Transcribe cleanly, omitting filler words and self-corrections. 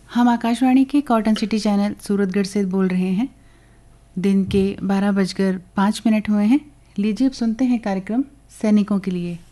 हम आकाशवाणी के cotton city channel Suratgarh से बोल रहे हैं। दिन के 12:05 हुए हैं। लीजिए अब सुनते हैं कार्यक्रम सैनिकों के लिए।